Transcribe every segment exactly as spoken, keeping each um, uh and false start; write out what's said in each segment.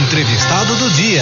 Entrevistado do dia.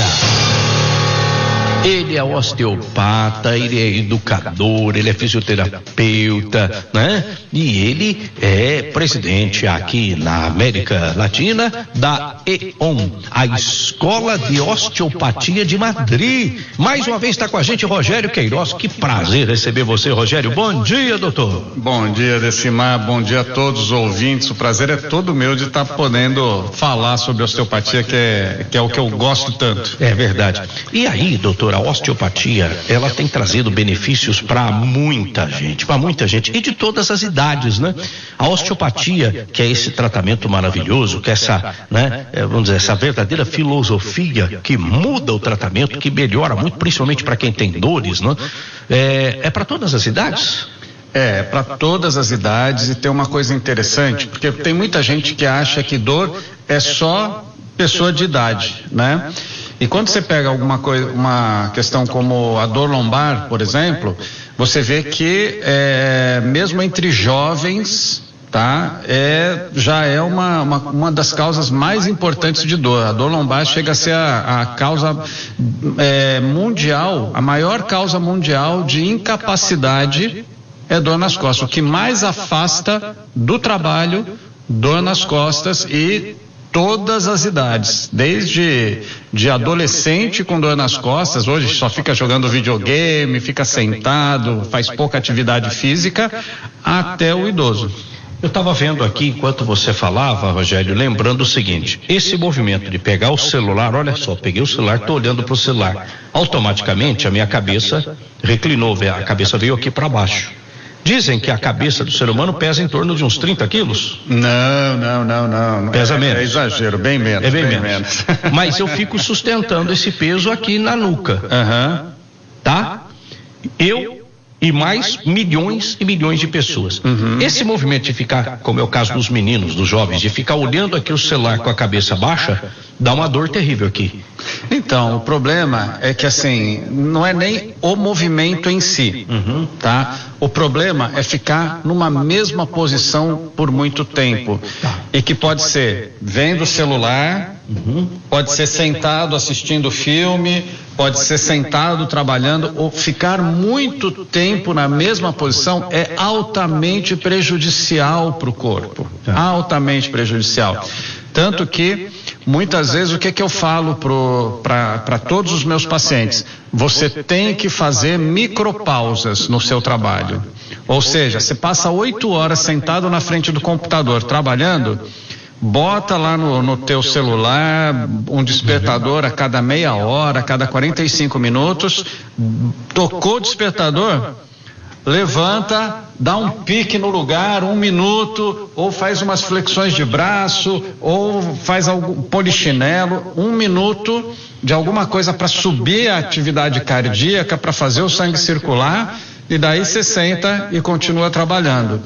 Ele é osteopata, ele é educador, ele é fisioterapeuta, né? E ele é presidente aqui na América Latina da E O M, a Escola de Osteopatia de Madrid. Mais uma vez está com a gente Rogério Queiroz. Que prazer receber você, Rogério. Bom dia, doutor. Bom dia, Decimar. Bom dia a todos os ouvintes. O prazer é todo meu de estar podendo falar sobre osteopatia, que é, que é o que eu gosto tanto. É verdade. E aí, doutor, a osteopatia, ela tem trazido benefícios para muita gente, para muita gente, e de todas as idades, né? A osteopatia, que é esse tratamento maravilhoso, que é essa, né, vamos dizer, essa verdadeira filosofia que muda o tratamento, que melhora muito, principalmente para quem tem dores, né? É, é para todas as idades? É, para todas as idades. E tem uma coisa interessante, porque tem muita gente que acha que dor é só pessoa de idade, né? E quando você pega alguma coisa, uma questão como a dor lombar, por exemplo, você vê que é, mesmo entre jovens, tá, é, já é uma, uma, uma das causas mais importantes de dor. A dor lombar chega a ser a, a causa é, mundial, a maior causa mundial de incapacidade é dor nas costas. O que mais afasta do trabalho, dor nas costas, e todas as idades, desde de adolescente com dor nas costas, hoje só fica jogando videogame, fica sentado, faz pouca atividade física, até o idoso. Eu estava vendo aqui, enquanto você falava, Rogério, lembrando o seguinte: esse movimento de pegar o celular, olha só, peguei o celular, estou olhando para o celular, automaticamente a minha cabeça reclinou, a cabeça veio aqui para baixo. Dizem que a cabeça do ser humano pesa em torno de uns trinta quilos. Não, não, não, não. Pesa é, menos. É exagero, bem menos. É bem, bem menos. menos. Mas eu fico sustentando esse peso aqui na nuca. Uhum. Tá? Eu e mais milhões e milhões de pessoas. Uhum. Esse movimento de ficar, como é o caso dos meninos, dos jovens, de ficar olhando aqui o celular com a cabeça baixa, dá uma dor terrível aqui. Então, o problema é que, assim, não é nem o movimento em si, uhum, tá? O problema é ficar numa mesma posição por muito tempo. Tá. E que pode ser vendo o celular, uhum, pode ser sentado assistindo filme, pode ser sentado trabalhando, ou ficar muito tempo na mesma posição é altamente prejudicial para o corpo. Tá. Altamente prejudicial. Tanto que, muitas vezes, o que, que eu falo para todos os meus pacientes? Você tem que fazer micropausas no seu trabalho. Ou seja, você passa oito horas sentado na frente do computador trabalhando, bota lá no, no teu celular um despertador a cada meia hora, a cada quarenta e cinco minutos, tocou o despertador, levanta, dá um pique no lugar, um minuto, ou faz umas flexões de braço, ou faz algum polichinelo, um minuto de alguma coisa para subir a atividade cardíaca, para fazer o sangue circular, e daí você senta e continua trabalhando.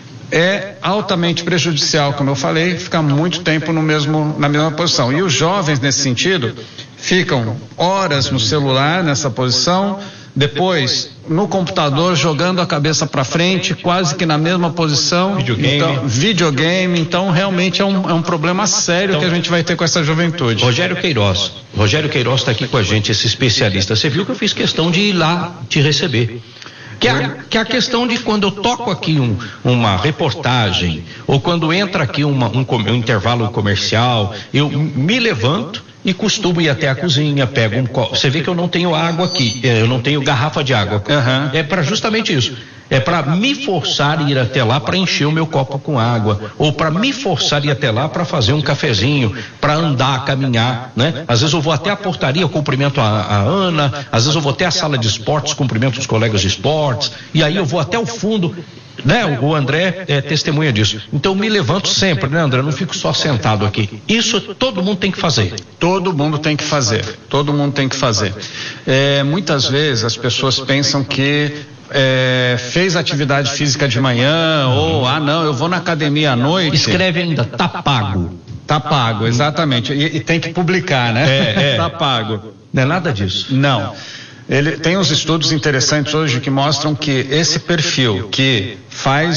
É altamente prejudicial, como eu falei, ficar muito tempo no mesmo, na mesma posição. E os jovens, nesse sentido, ficam horas no celular, nessa posição, depois no computador, jogando a cabeça para frente, quase que na mesma posição. Videogame. Então, videogame, então realmente é um, é um problema sério, então, que a gente vai ter com essa juventude. Rogério Queiroz, Rogério Queiroz está aqui com a gente, esse especialista. Você viu que eu fiz questão de ir lá te receber. Que a, que a questão de quando eu toco aqui um, uma reportagem, ou quando entra aqui uma, um, um intervalo comercial, eu me levanto e costumo ir até a cozinha, pego um copo. Você vê que eu não tenho água aqui, eu não tenho garrafa de água. Uhum. É para justamente isso. É para me forçar a ir até lá para encher o meu copo com água, ou para me forçar a ir até lá para fazer um cafezinho, para andar, caminhar, né? Às vezes eu vou até a portaria, eu cumprimento a, a Ana, às vezes eu vou até a sala de esportes, cumprimento os colegas de esportes, e aí eu vou até o fundo, né? O André é testemunha disso. Então eu me levanto sempre, né, André? Eu não fico só sentado aqui. Isso todo mundo tem que fazer. Todo mundo tem que fazer. Todo mundo tem que fazer. É, muitas vezes as pessoas pensam que É, fez atividade física de manhã, ou, ah não, eu vou na academia à noite. Escreve ainda, tá pago. Tá pago, exatamente. E, e tem que publicar, né? É, é. Tá pago. Não é nada disso. Não. Ele tem uns estudos interessantes hoje que mostram que esse perfil que faz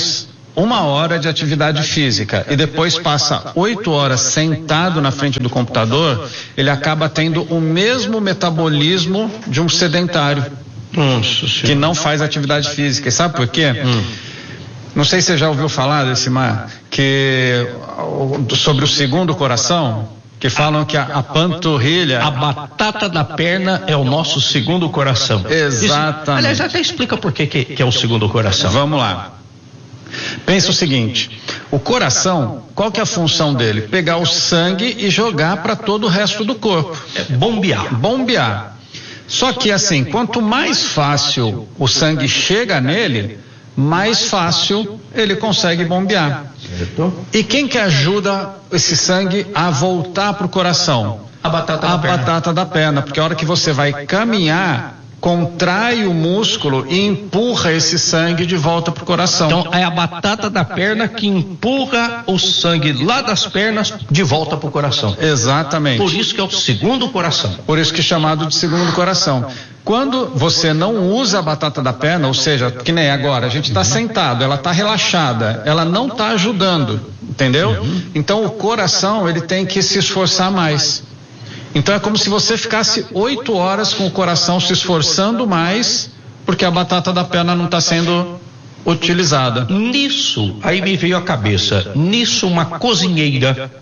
uma hora de atividade física e depois passa oito horas sentado na frente do computador, ele acaba tendo o mesmo metabolismo de um sedentário. Nossa, que não faz atividade física. E sabe por quê? Hum. Não sei se você já ouviu falar, Decimar, que sobre o segundo coração, que falam que a, a panturrilha... A batata da perna é o nosso segundo coração. Exatamente. Isso, aliás, até explica por que, que, que é o segundo coração. Vamos lá. Pensa o seguinte, o coração, qual que é a função dele? Pegar o sangue e jogar para todo o resto do corpo. É bombear. Bombear. Só que assim, quanto mais fácil o sangue chega nele, mais fácil ele consegue bombear. Certo. E quem que ajuda esse sangue a voltar para o coração? A batata a da perna. batata da perna, porque a hora que você vai caminhar, contrai o músculo e empurra esse sangue de volta para o coração. Então é a batata da perna que empurra o sangue lá das pernas de volta para o coração. Exatamente. Por isso que é o segundo coração. Por isso que é chamado de segundo coração. Quando você não usa a batata da perna, ou seja, que nem agora, a gente está sentado, ela está relaxada, ela não está ajudando, entendeu? Então o coração, ele tem que se esforçar mais. Então é como se você ficasse oito horas com o coração se esforçando mais, porque a batata da perna não está sendo utilizada. Nisso, aí me veio à cabeça, nisso uma cozinheira,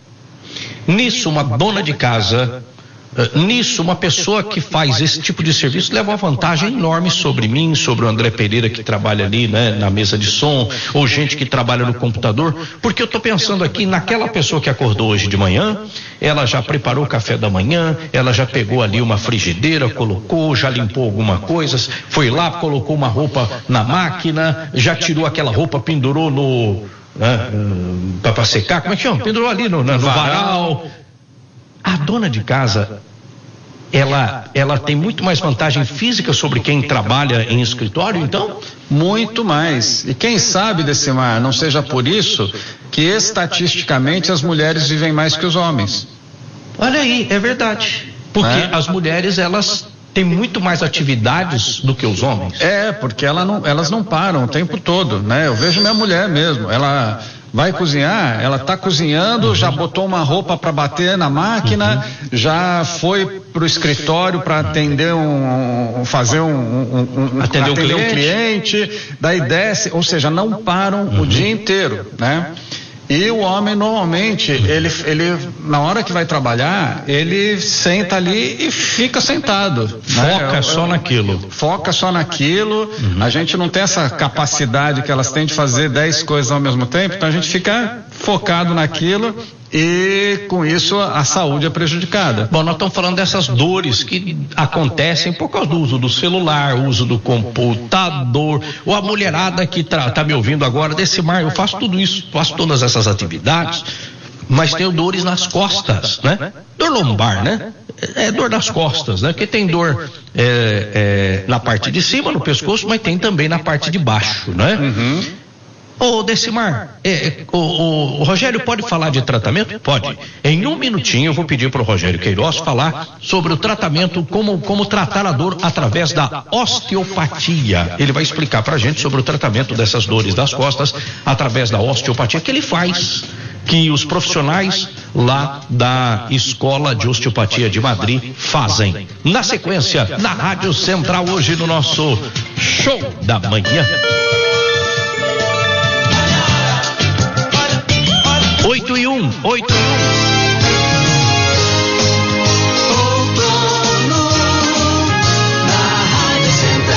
nisso uma dona de casa, nisso uma pessoa que faz esse tipo de serviço leva uma vantagem enorme sobre mim, sobre o André Pereira que trabalha ali, né, na mesa de som, ou gente que trabalha no computador, porque eu estou pensando aqui naquela pessoa que acordou hoje de manhã, ela já preparou o café da manhã, ela já pegou ali uma frigideira, colocou, já limpou alguma coisa, foi lá, colocou uma roupa na máquina, já tirou aquela roupa, pendurou no, né, para secar, como é que chama? Pendurou ali no, no varal. A dona de casa, ela, ela tem muito mais vantagem física sobre quem trabalha em escritório, então? Muito mais. E quem sabe, Decimar, não seja por isso que estatisticamente as mulheres vivem mais que os homens. Olha aí, é verdade. Porque é? As mulheres, elas têm muito mais atividades do que os homens. É, porque ela não, elas não param o tempo todo, né? Eu vejo minha mulher mesmo, ela... vai cozinhar, ela está cozinhando, já botou uma roupa para bater na máquina, já foi para o escritório para atender um, fazer um, um, um atender, atender um, um cliente, daí desce, ou seja, não param uhum. o dia inteiro, né? E o homem normalmente, ele, ele, na hora que vai trabalhar, ele senta ali e fica sentado. Foca né? só naquilo. Foca só naquilo. Uhum. A gente não tem essa capacidade que elas têm de fazer dez coisas ao mesmo tempo, então a gente fica focado naquilo e com isso a saúde é prejudicada. Bom, nós estamos falando dessas dores que acontecem por causa do uso do celular, uso do computador, ou a mulherada que está me ouvindo agora, Decimar, eu faço tudo isso, faço todas essas atividades, mas tenho dores nas costas, né? Dor lombar, né? É dor nas costas, né? Porque tem dor é, é, na parte de cima, no pescoço, mas tem também na parte de baixo, né? Uhum. Ô, Decimar, é, o, o, o Rogério pode falar de tratamento? Pode. Em um minutinho eu vou pedir para o Rogério Queiroz falar sobre o tratamento, como, como tratar a dor através da osteopatia. Ele vai explicar para a gente sobre o tratamento dessas dores das costas através da osteopatia que ele faz, que os profissionais lá da Escola de Osteopatia de Madrid fazem. Na sequência, na Rádio Central, hoje no nosso Show da Manhã. Oito e um, oito e um. Outono na Rádio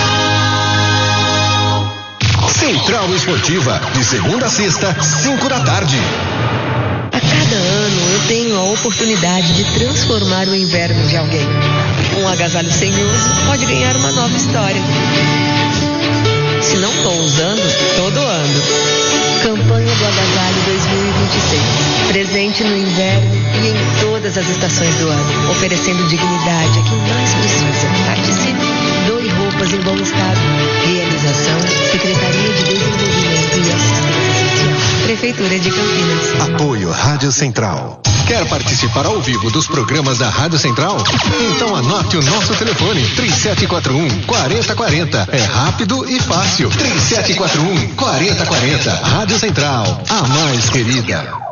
Central. Central Esportiva, de segunda a sexta, cinco da tarde. A cada ano eu tenho a oportunidade de transformar o inverno de alguém. Um agasalho sem uso pode ganhar uma nova história. Se não estou usando, tô doando. Campanha do Agasalho dois mil e vinte e seis. Presente no inverno e em todas as estações do ano. Oferecendo dignidade a quem mais precisa. Participe. Doe roupas em bom estado. Realização: Secretaria de Desenvolvimento e Assistência Social. Prefeitura de Campinas. Apoio Rádio Central. Quer participar ao vivo dos programas da Rádio Central? Então anote o nosso telefone três sete quatro um, quatro zero quatro zero. É rápido e fácil. três sete quatro um, quatro zero quatro zero. Rádio Central, a mais querida.